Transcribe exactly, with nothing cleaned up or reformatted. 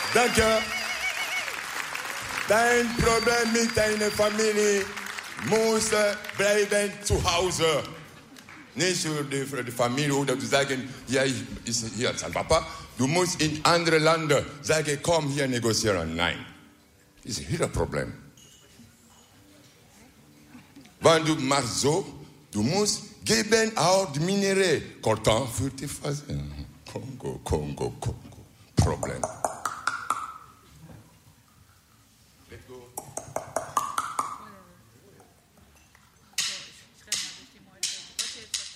Danke. Dein Problem mit deiner Familie muss bleiben zu Hause. Nicht für die, für die Familie oder du sagen, ja, ich ist hier sein Papa. Du musst in andere Länder sagen, komm hier negozieren. Nein. Das ist ihr Problem. Wenn du machst so, du musst geben auch die Minerais. Coltan für die Phase. Kongo, Kongo, Kongo.